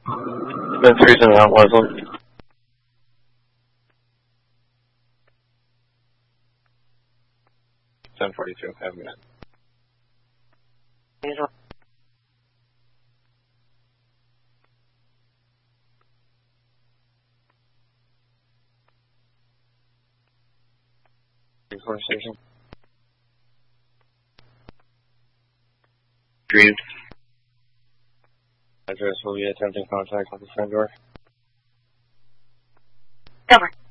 Been freezing out, Leslie. $10:42, have a minute. Station. Agreed. Address will be attempting contact with the front door. Over.